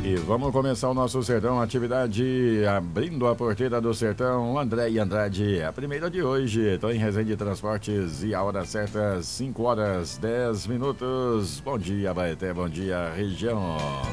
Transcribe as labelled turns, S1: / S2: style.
S1: E vamos começar o nosso Sertão Atividade abrindo a porteira do Sertão. André e Andrade, a primeira de hoje. Estou em Resende Transportes e a hora certa, 5 horas 10 minutos. Bom dia, Baeté, bom dia, região.